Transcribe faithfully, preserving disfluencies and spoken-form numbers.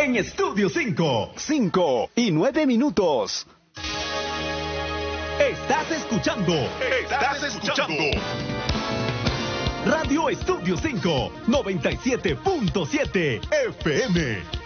en Estudio cinco. cinco y nueve minutos. Estás escuchando. Estás escuchando. Radio Estudio cinco, noventa y siete punto siete F M.